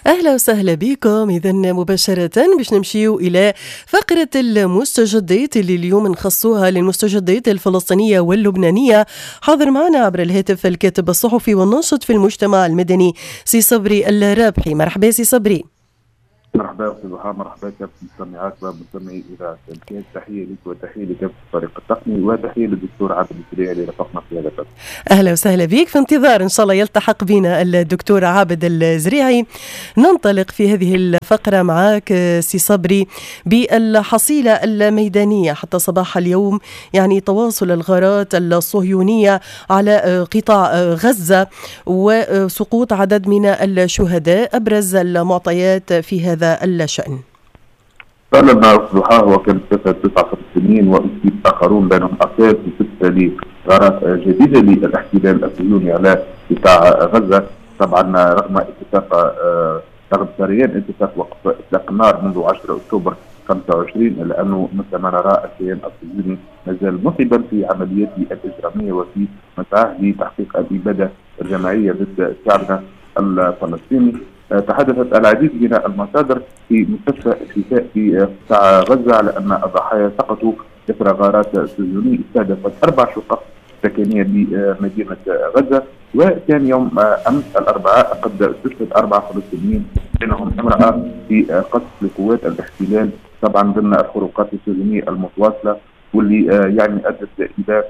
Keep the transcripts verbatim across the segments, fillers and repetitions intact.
أهلا وسهلا بكم. إذا مباشرة باش نمشيو إلى فقرة المستجدات اللي اليوم نخصوها للمستجدات الفلسطينية واللبنانية. حاضر معنا عبر الهاتف الكاتب الصحفي والناشط في المجتمع المدني سي صبري الرابحي. مرحبا سي صبري. مرحبا أستاذ وهاب، مرحبا كافة مستمعات ومستمعي إذاعة الكاس. تحية لك وتحية لكافة الفريق التقني وتحية للدكتور عابد الزريعي اللي رافقنا في هذا البث. أهلا وسهلا بك، في انتظار إن شاء الله يلتحق بنا الدكتور عابد الزريعي. ننطلق في هذه الفقرة معك سي صبري بالحصيلة الميدانية حتى صباح اليوم، يعني تواصل الغارات الصهيونية على قطاع غزة وسقوط عدد من الشهداء، أبرز المعطيات في هذا الشأن. فعلا ما أصبحاه وكان ارتفع تسعة فلسطينيين وأصيب آخرون بينهم أطفال في غارات جديدة للاحتلال الصهيوني على قطاع غزة. طبعا رغم اتفاق رغم سريان اتفاق وقف إطلاق النار منذ عشرة أكتوبر خمسة وعشرين، إلا أنه مثل ما نرى الكيان الصهيوني ما زال مصيبا في عملياته الإجرامية وفي مسعاه لتحقيق الإبادة الجماعية ضد شعبنا الفلسطيني. تحدثت العديد من المصادر في مستشفى الشفاء في قطاع غزة على أن الضحايا سقطوا إثر غارات صهيونية استهدفت أربع شقق سكنية بمدينة غزة. وكان يوم أمس الأربعاء قد استشهد أربعة فلسطينيين بينهم امرأة في قصف لقوات الاحتلال، طبعا ضمن الخروقات الصهيونية المتواصلة واللي يعني أدت إلى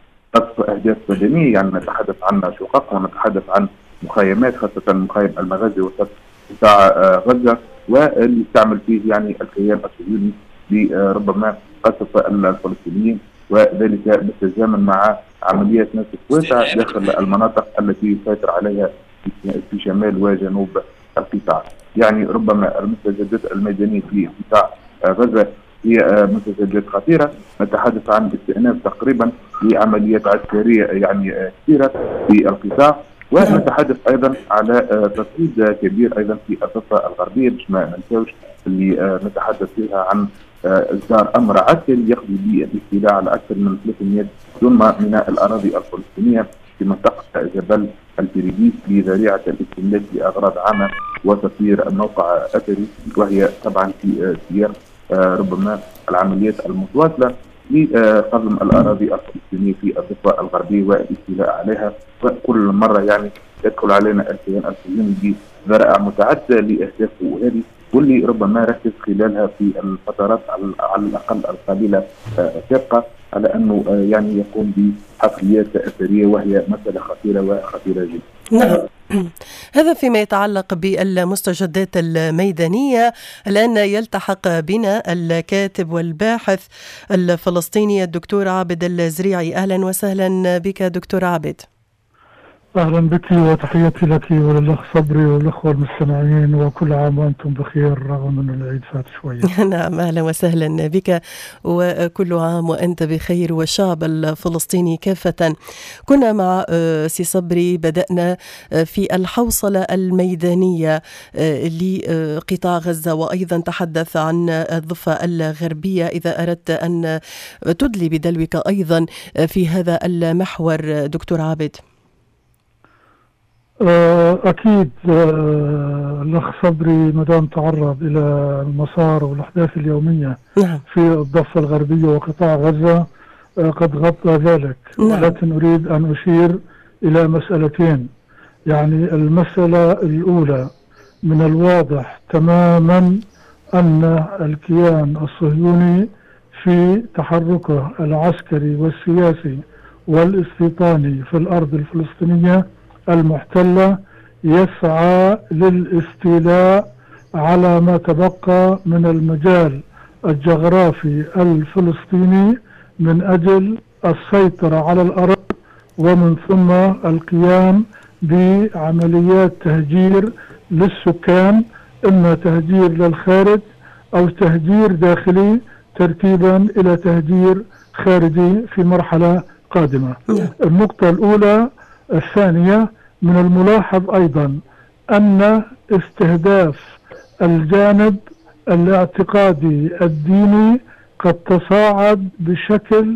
قصف أهداف مدنية. يعني نتحدث عن شقق ونتحدث عن مخيمات، خاصة مخيم المغازي وسط قطاع غزة، واللي استعمل فيه يعني الكيان الصهيوني لربما قصف الفلسطينيين، وذلك بالتزامن مع عمليات نسف واسعة داخل المناطق التي يسيطر عليها في شمال وجنوب القطاع. يعني ربما المستجدات الميدانية في قطاع غزة هي مستجدات خطيرة. نتحدث عن استئناف تقريبا لعمليات عسكرية يعني كثيرة في القطاع، ونتحدث ايضا على تصعيد كبير ايضا في الضفه الغربيه، باش ما ننساوش اللي نتحدث فيها عن اصدار امر عسكري يقضي بالاستيلاء على اكثر من ثلاثمئة دنمه من الاراضي الفلسطينيه في منطقه جبل البريديس بذريعه الاستهلاك لاغراض عامه وتطوير الموقع اثري، وهي طبعا في سياق ربما العمليات المتواصله لقضم الاراضي الفلسطينيه في الضفه الغربيه والاستيلاء عليها. وكل مره يعني يدخل علينا الكيان الصهيوني بذرائع متعدده لاهدافه هذه، واللي ربما ركز خلالها في الفترات على الاقل القليله السابقه على انه يعني يقوم بحفريات اثريه، وهي مساله خطيره وخطيره جدا. نعم. هذا فيما يتعلق بالمستجدات الميدانية. الآن يلتحق بنا الكاتب والباحث الفلسطيني الدكتور عابد الزريعي. أهلا وسهلا بك دكتور عابد. أهلا بك وتحياتي لك وللأخ صبري والأخوة المستمعين، وكل عام وأنتم بخير رغم أن العيد فات شوية. نعم أهلا وسهلا بك وكل عام وأنت بخير والشعب الفلسطيني كافة. كنا مع سي صبري بدأنا في الحوصلة الميدانية لقطاع غزة، وأيضا تحدث عن الضفة الغربية. إذا أردت أن تدلي بدلوك أيضا في هذا المحور دكتور عابد. أكيد الأخ صبري مدام تعرض إلى المسار والأحداث اليومية نعم. في الضفة الغربية وقطاع غزة قد غطى ذلك. نعم. ولكن أريد أن أشير إلى مسألتين. يعني المسألة الأولى، من الواضح تماما أن الكيان الصهيوني في تحركه العسكري والسياسي والاستيطاني في الأرض الفلسطينية المحتلة يسعى للاستيلاء على ما تبقى من المجال الجغرافي الفلسطيني من أجل السيطرة على الأرض، ومن ثم القيام بعمليات تهجير للسكان، إما تهجير للخارج أو تهجير داخلي ترتيبا إلى تهجير خارجي في مرحلة قادمة. النقطة الأولى. الثانية، من الملاحظ أيضا أن استهداف الجانب الاعتقادي الديني قد تصاعد بشكل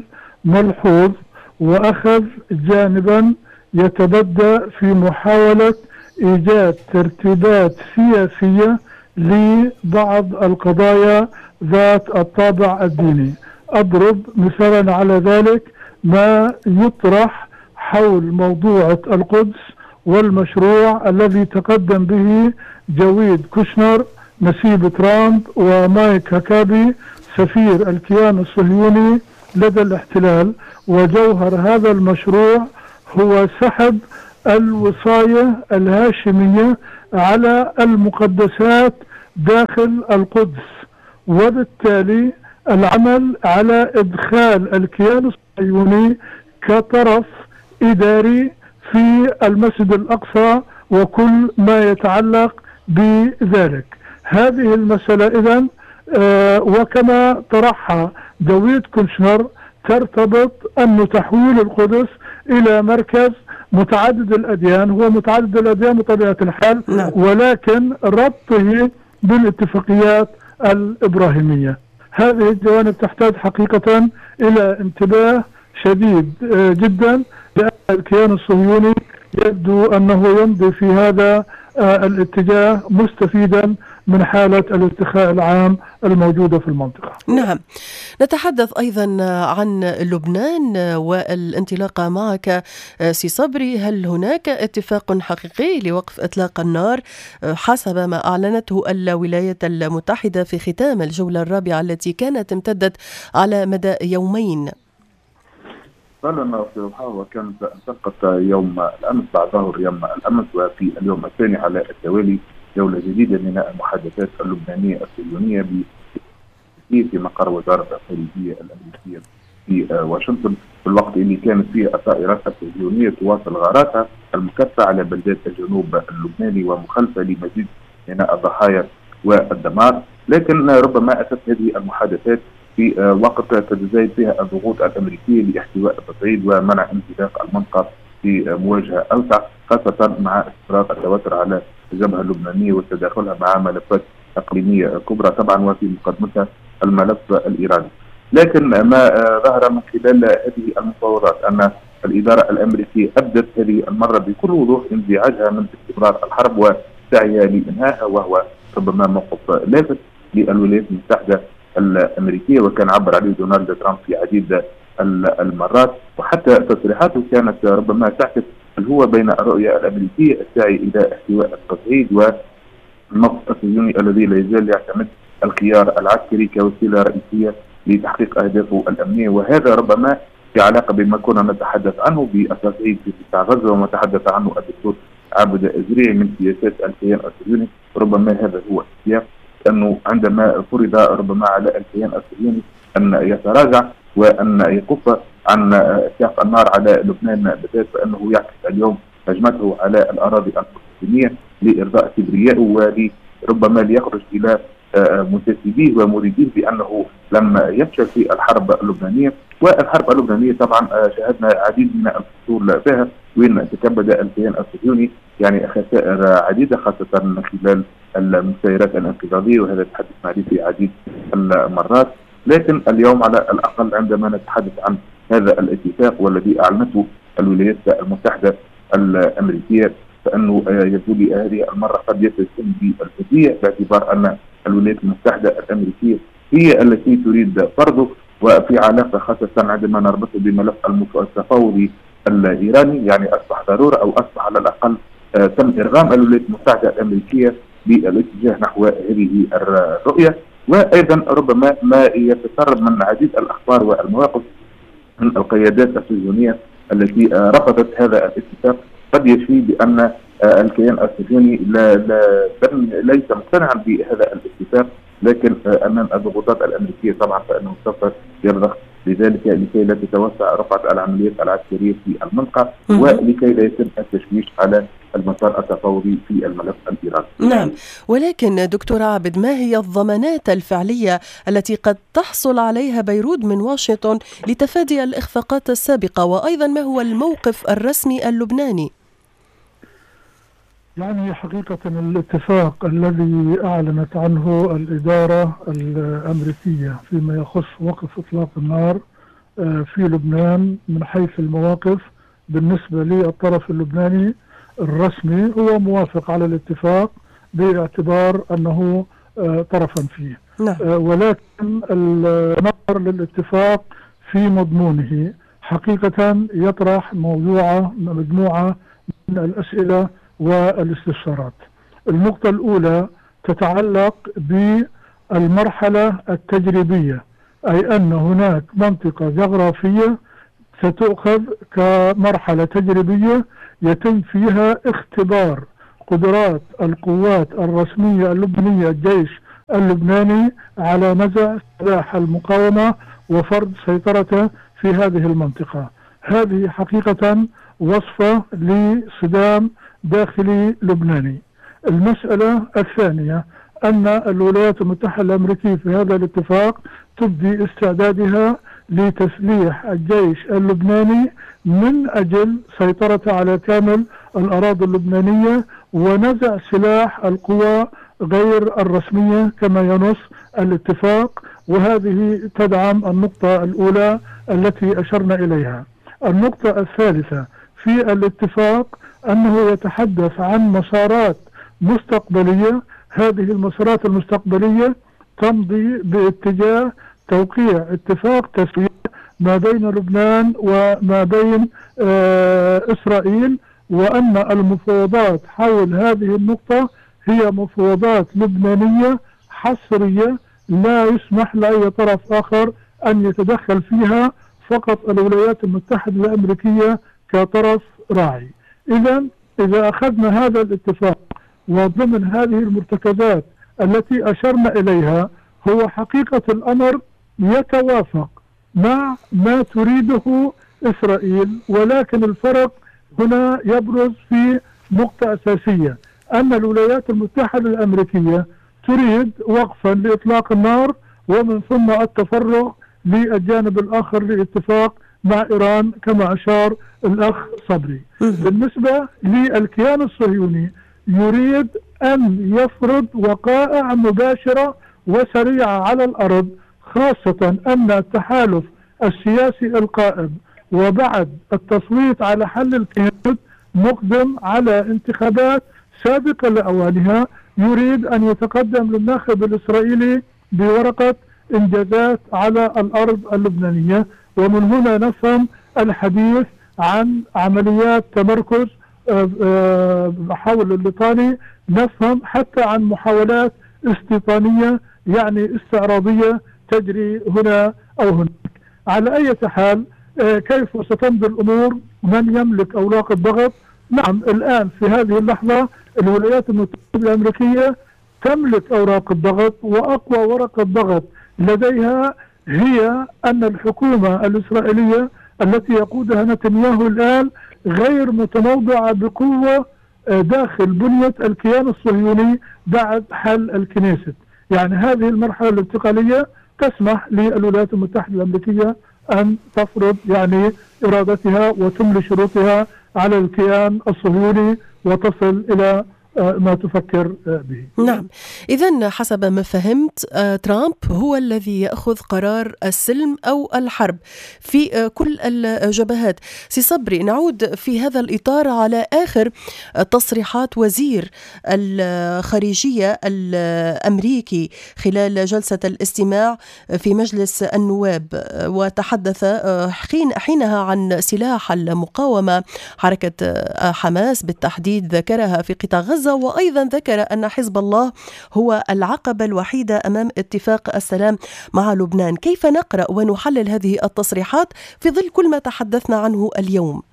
ملحوظ، وأخذ جانبا يتبدأ في محاولة إيجاد ترتيبات سياسية لبعض القضايا ذات الطابع الديني. أضرب مثالا على ذلك ما يطرح حول موضوع القدس والمشروع الذي تقدم به جويد كوشنر نسيب ترامب ومايك هكابي سفير الكيان الصهيوني لدى الاحتلال. وجوهر هذا المشروع هو سحب الوصاية الهاشمية على المقدسات داخل القدس، وبالتالي العمل على إدخال الكيان الصهيوني كطرف إداري في المسجد الأقصى وكل ما يتعلق بذلك. هذه المسألة إذن آه وكما طرحها دويد كوشنر ترتبط أن تحويل القدس إلى مركز متعدد الأديان، هو متعدد الأديان بطبيعة الحال، ولكن ربطه بالاتفاقيات الإبراهيمية. هذه الجوانب تحتاج حقيقة إلى انتباه شديد جدا، لأن الكيان الصهيوني يبدو أنه يمضي في هذا الاتجاه مستفيدا من حالة الارتخاء العام الموجودة في المنطقة. نعم، نتحدث أيضا عن لبنان والانطلاقة معك سي صبري. هل هناك اتفاق حقيقي لوقف إطلاق النار حسب ما أعلنته الولايات المتحدة في ختام الجولة الرابعة التي كانت امتدت على مدى يومين؟ فعلا وكانت انطلقت يوم الامس بعد ظهر يوم الامس، وفي اليوم الثاني على التوالي جوله جديده من المحادثات اللبنانيه الصهيونيه في مقر وزاره الخارجيه الامريكيه في واشنطن، في الوقت اللي كانت فيه الطائرات الصهيونيه تواصل غاراتها المكثفه على بلدات الجنوب اللبناني ومخلفه لمزيد من الضحايا والدمار. لكن ربما اتت هذه المحادثات في وقت تتزايد فيها الضغوط الامريكيه لاحتواء التصعيد ومنع انزلاق المنطقه في مواجهه اوسع، خاصه مع استمرار التوتر على الجبهه اللبنانيه وتداخلها مع ملفات اقليميه كبرى طبعا، وفي مقدمتها الملف الايراني. لكن ما ظهر من خلال هذه المفاوضات ان الاداره الامريكيه ابدت هذه المره بكل وضوح انزعاجها من استمرار الحرب وسعيها لانهائها، وهو ربما موقف لافت للولايات المتحده الامريكيه، وكان عبر عليه دونالد ترامب في عديد المرات، وحتى تصريحاته كانت ربما تعكس الهوة بين الرؤيه الامريكيه السعي الى احتواء التصعيد والموقف الصهيوني الذي لا يزال يعتمد الخيار العسكري كوسيله رئيسيه لتحقيق اهدافه الامنيه. وهذا ربما في علاقه بما كنا نتحدث عنه بالتصعيد في قطاع غزه وما تحدث عنه الدكتور عابد الزريعي من سياسات الكيان الصهيوني. ربما هذا هو السياق، أنه عندما فرض ربما على الكيان الصهيوني أن يتراجع وأن يكف عن إطلاق النار على لبنان بالذات، فإنه يعكس اليوم هجمته على الأراضي الفلسطينية لإرضاء كبريائه وربما ليخرج إلى منتسبيه ومريديه بأنه لم يفشل في الحرب اللبنانية. والحرب اللبنانية طبعا شاهدنا العديد من الفصول فيها وين تكبد الكيان الصهيوني يعني خسائر عديدة، خاصة خلال المسيرات الانقاذية، وهذا تحدثنا عليه في عديد المرات. لكن اليوم على الأقل عندما نتحدث عن هذا الاتفاق والذي أعلنته الولايات المتحدة الأمريكية، فإنه يبدو هذه المرة قد يتسم بالفتية، باعتبار أن الولايات المتحدة الأمريكية هي التي تريد فرضه، وفي علاقة خاصة عندما نربطه بملف التفاوضي الإيراني، يعني أصبح ضرورة أو أصبح على الأقل تم إرغام الولايات المتحدة الأمريكية بالاتجاه نحو هذه الرؤية. وأيضا ربما ما يتسرب من عديد الأخبار والمواقف من القيادات الصهيونية التي رفضت هذا الاتفاق قد يشفي بأن الكيان الصهيوني لا لا ليس مقتنعا بهذا الاتفاق، لكن امام الضغوطات الامريكيه طبعا فانه سوف يرضخ لذلك لكي لا تتوسع رفعه العمليات العسكريه في المنطقه ولكي لا يتم التشويش على المسار التفاوضي في الملف الايراني. نعم، ولكن دكتور عابد، ما هي الضمانات الفعليه التي قد تحصل عليها بيروت من واشنطن لتفادي الاخفاقات السابقه، وايضا ما هو الموقف الرسمي اللبناني؟ يعني حقيقة الاتفاق الذي أعلنت عنه الإدارة الأمريكية فيما يخص وقف إطلاق النار في لبنان من حيث المواقف بالنسبة للطرف اللبناني الرسمي هو موافق على الاتفاق باعتبار أنه طرفا فيه. نعم. ولكن النظر للاتفاق في مضمونه حقيقة يطرح موضوع مجموعة من الأسئلة والاستفسارات. النقطة الأولى تتعلق بالمرحلة التجريبية، أي أن هناك منطقة جغرافية ستؤخذ كمرحلة تجريبية يتم فيها اختبار قدرات القوات الرسمية اللبنانية، الجيش اللبناني، على نزع سلاح المقاومة وفرض سيطرته في هذه المنطقة. هذه حقيقة وصفة لصدام داخلي لبناني. المسألة الثانية أن الولايات المتحدة الأمريكية في هذا الاتفاق تبدي استعدادها لتسليح الجيش اللبناني من أجل سيطرته على كامل الأراضي اللبنانية ونزع سلاح القوى غير الرسمية كما ينص الاتفاق، وهذه تدعم النقطة الأولى التي أشرنا إليها. النقطة الثالثة في الاتفاق أنه يتحدث عن مسارات مستقبلية. هذه المسارات المستقبلية تمضي باتجاه توقيع اتفاق تسوية ما بين لبنان وما بين آه إسرائيل، وأن المفاوضات حول هذه النقطة هي مفاوضات لبنانية حصرية، لا يسمح لأي طرف آخر أن يتدخل فيها، فقط الولايات المتحدة الأمريكية كطرف راعي. إذا إذا أخذنا هذا الاتفاق وضمن هذه المرتكزات التي أشرنا إليها، هو حقيقة الأمر يتوافق مع ما تريده إسرائيل، ولكن الفرق هنا يبرز في نقطة أساسية، أن الولايات المتحدة الأمريكية تريد وقفا لإطلاق النار ومن ثم التفرغ للجانب الآخر لاتفاق مع إيران كما أشار الأخ صبري. بالنسبة للكيان الصهيوني يريد أن يفرض وقائع مباشرة وسريعة على الأرض، خاصة أن التحالف السياسي القائم وبعد التصويت على حل الكيان مقدم على انتخابات سابقة لأوانها، يريد أن يتقدم للناخب الإسرائيلي بورقة إنجازات على الأرض اللبنانية. ومن هنا نفهم الحديث عن عمليات تمركز حول الليطاني، نفهم حتى عن محاولات استيطانية يعني استعراضية تجري هنا أو هناك. على أي حال كيف ستمضي الأمور؟ من يملك أوراق الضغط؟ نعم، الآن في هذه اللحظة الولايات المتحدة الأمريكية تملك أوراق الضغط، وأقوى ورقة ضغط لديها هي أن الحكومة الإسرائيلية التي يقودها نتنياهو الآن غير متموضعة بقوة داخل بنية الكيان الصهيوني بعد حل الكنيست. يعني هذه المرحلة الانتقالية تسمح للولايات المتحدة الأمريكية أن تفرض يعني إرادتها وتملي شروطها على الكيان الصهيوني وتصل إلى ما تفكر به. نعم، إذن حسب ما فهمت ترامب هو الذي يأخذ قرار السلم أو الحرب في كل الجبهات. سي صبري، نعود في هذا الإطار على آخر تصريحات وزير الخارجية الأمريكي خلال جلسة الاستماع في مجلس النواب، وتحدث حين حينها عن سلاح المقاومة حركة حماس بالتحديد، ذكرها في قطاع غزة، وأيضا ذكر أن حزب الله هو العقبة الوحيدة أمام اتفاق السلام مع لبنان. كيف نقرأ ونحلل هذه التصريحات في ظل كل ما تحدثنا عنه اليوم؟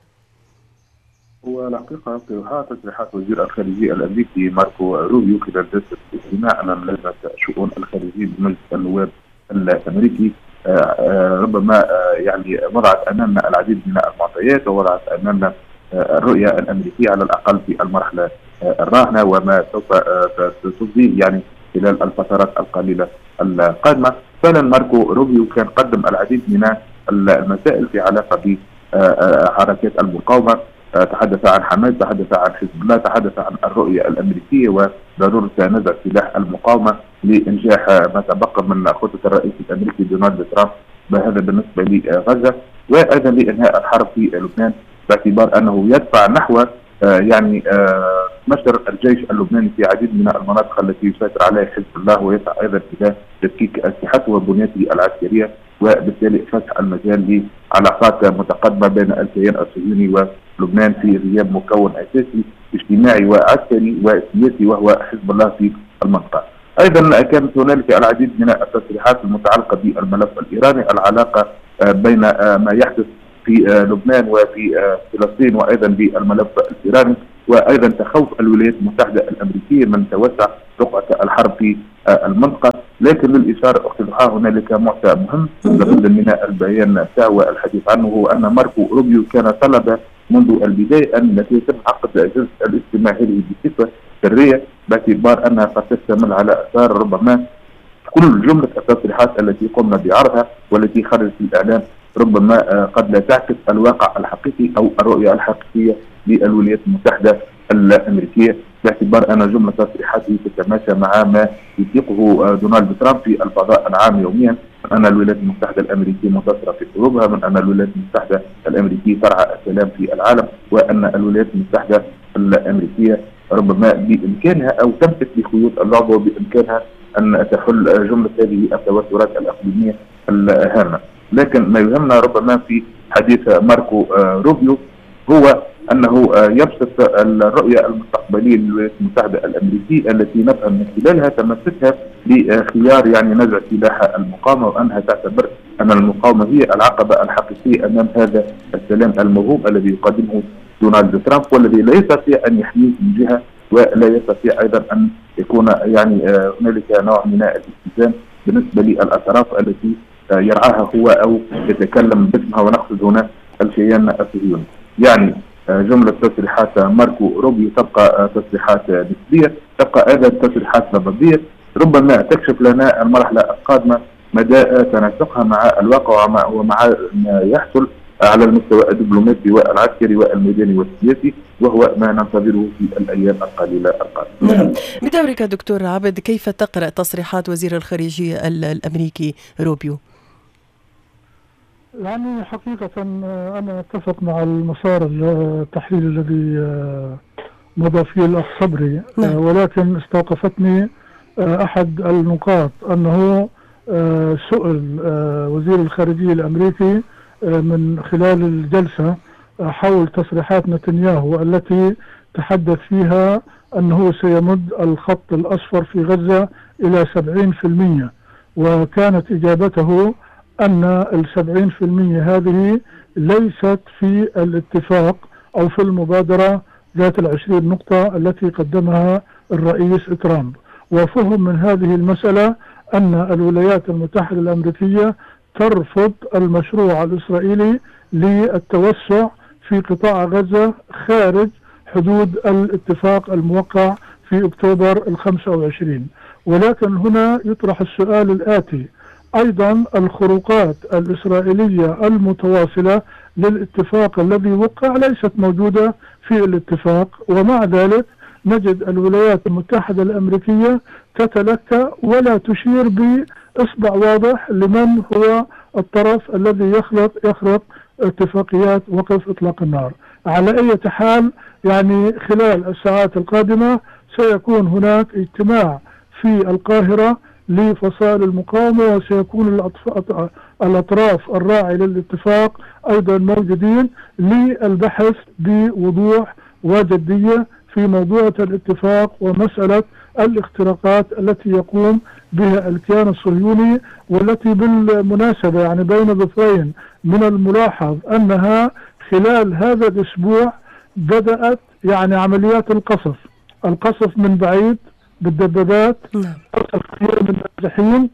هو الحقيقة في تصريحات وزير الخارجية الأمريكي ماركو روبيو خلال جلسة الاستماع أمام لجنة شؤون الخارجية بمجلس النواب الأمريكي ربما يعني وضعت أمامنا العديد من المعطيات، ووضعت أمامنا الرؤية الأمريكية على الأقل في المرحلة الراهنة وما سوف تصديه يعني خلال الفترات القليلة القادمة. فعلا ماركو روبيو كان قدم العديد من المسائل في علاقة بحركات المقاومة، تحدث عن حماس، تحدث عن حزب الله، تحدث عن الرؤية الأمريكية وضرورة نزع سلاح المقاومة لإنجاح ما تبقى من خطة الرئيس الأمريكي دونالد ترامب، وهذا بالنسبة لغزة، وأيضا لإنهاء الحرب في لبنان باعتبار أنه يدفع نحو يعني مشر الجيش اللبناني في عديد من المناطق التي يسيطر عليها حزب الله، ويسعى ايضا الى تفكيك اسلحته وبنيته العسكريه، وبالتالي فتح المجال لعلاقات متقدمه بين الكيان الصهيوني ولبنان في غياب مكون اساسي اجتماعي وعسكري وسياسي وهو حزب الله في المنطقه. ايضا كانت هنالك العديد من التصريحات المتعلقه بالملف الايراني، العلاقه بين ما يحدث في لبنان وفي فلسطين، وايضا بالملف الايراني، وايضا تخوف الولايات المتحده الامريكيه من توسع رقعه الحرب في المنطقه. لكن للاشاره اختي ضحى هنالك معطى مهم لابد من البيان تاعو والحديث عنه، هو ان ماركو روبيو كان طلب منذ البدايه ان يتم عقد جلسه الاستماع هذه بصفه سريه، باعتبار انها قد تشتمل على اثار ربما كل جمله التصريحات التي قمنا بعرضها والتي خرجت في الاعلام ربما قد لا تعكس الواقع الحقيقي او الرؤيه الحقيقيه للولايات المتحده الامريكيه، باعتبار ان جمله تصريحاته تتماشى مع ما يطلقه دونالد ترامب في الفضاء العام يوميا، من ان الولايات المتحده الامريكيه منتصره في حروبها، من ان الولايات المتحده الامريكيه ترعى السلام في العالم، وان الولايات المتحده الامريكيه ربما بامكانها او تمسك بخيوط اللعبه وبامكانها ان تحل جمله هذه التوترات الاقليميه الهامه. لكن ما يهمنا ربما في حديث ماركو روبيو هو انه يبسط الرؤيه المستقبليه للولايات المتحده الامريكيه التي نفهم من خلالها تمسكها بخيار يعني نزع سلاح المقاومه، وانها تعتبر ان المقاومه هي العقبه الحقيقيه امام هذا السلام الموهوب الذي يقدمه دونالد ترامب، والذي لا يستطيع ان يحميه من جهه ولا يستطيع ايضا ان يكون يعني هنالك نوع من الالتزام بالنسبه للاطراف التي يرعاها هو او يتكلم باسمها، ونقصد هنا الكيان الصهيوني. يعني جمله تصريحات ماركو روبيو تبقى تصريحات نسبيه، تبقى ايضا تصريحات نظريه، ربما تكشف لنا المرحله القادمه مدى تناسقها مع الواقع ومع ما يحصل على المستوى الدبلوماسي والعسكري والميداني والسياسي، وهو ما ننتظره في الايام القليله القادمه. نعم. بدورك دكتور عبد، كيف تقرأ تصريحات وزير الخارجيه الامريكي روبيو؟ يعني حقيقة أنا أتفق مع المسار التحليل الذي مضى فيه الأخ صبري، نعم. ولكن استوقفتني أحد النقاط أنه سئل وزير الخارجية الأمريكي من خلال الجلسة حول تصريحات نتنياهو التي تحدث فيها أنه سيمد الخط الأصفر في غزة إلى سبعين بالمئة، وكانت إجابته أن السبعين في المئة هذه ليست في الاتفاق أو في المبادرة ذات العشرين نقطة التي قدمها الرئيس ترامب، وفهم من هذه المسألة أن الولايات المتحدة الأمريكية ترفض المشروع الإسرائيلي للتوسع في قطاع غزة خارج حدود الاتفاق الموقع في أكتوبر الخمسة وعشرين. ولكن هنا يطرح السؤال الآتي: أيضا الخروقات الإسرائيلية المتواصلة للاتفاق الذي وقع ليست موجودة في الاتفاق، ومع ذلك نجد الولايات المتحدة الأمريكية تتلكى ولا تشير بإصبع واضح لمن هو الطرف الذي يخلط يخرق اتفاقيات وقف إطلاق النار. على أي حال يعني خلال الساعات القادمة سيكون هناك اجتماع في القاهرة لفصائل المقاومة، وسيكون الأطراف الراعي للاتفاق أيضا موجودين للبحث بوضوح وجدية في موضوع الاتفاق ومسألة الاختراقات التي يقوم بها الكيان الصهيوني، والتي بالمناسبة يعني بين ضفرين من الملاحظ أنها خلال هذا الأسبوع بدأت يعني عمليات القصف القصف من بعيد بالدبابات، قصف من الجحيم،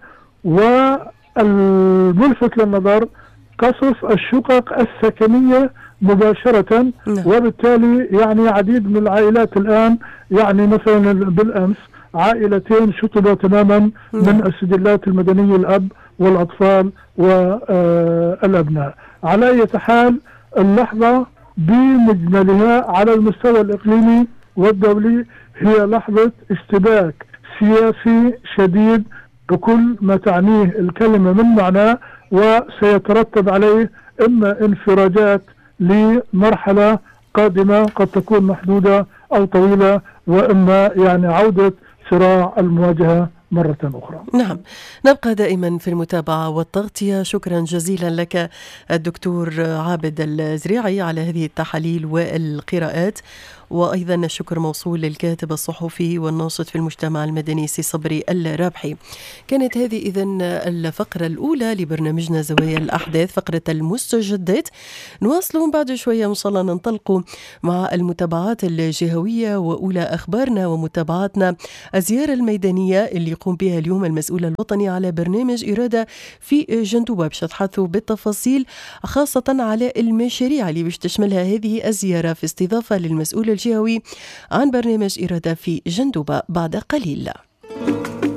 والملفت للنظر قصف الشقق السكنية مباشرة. وبالتالي يعني عديد من العائلات الآن يعني مثلا بالأمس عائلتين شطبوا تماما من السجلات المدنية، الأب والأطفال والأبناء. على أي حال اللحظة بمجملها على المستوى الإقليمي والدولي هي لحظة اشتباك سياسي شديد بكل ما تعنيه الكلمة من معنى، وسيترتب عليه إما انفراجات لمرحلة قادمة قد تكون محدودة أو طويلة، وإما يعني عودة صراع المواجهة مرة أخرى. نعم، نبقى دائما في المتابعة والتغطية. شكرا جزيلا لك الدكتور عابد الزريعي على هذه التحاليل والقراءات، وأيضا الشكر موصول للكاتب الصحفي والناشط في المجتمع المدني سي صبري الرابحي. كانت هذه إذن الفقرة الأولى لبرنامجنا زوايا الأحداث، فقرة المستجدات. نواصل بعد شوية إن شاء الله، ننطلق مع المتابعات الجهوية وأولى أخبارنا ومتابعاتنا الزيارة الميدانية اللي يقوم بها اليوم المسؤول الوطني على برنامج إرادة في جندوبة، باش نتحدثوا بالتفاصيل خاصة على المشاريع اللي باش تشملها هذه الزيارة، في استضافة للمسؤول الجهوي عن برنامج إرادة في جندوبة بعد قليل.